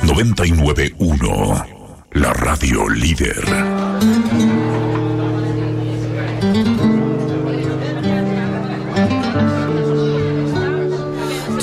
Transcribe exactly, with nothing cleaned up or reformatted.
noventa y nueve punto uno, la radio líder.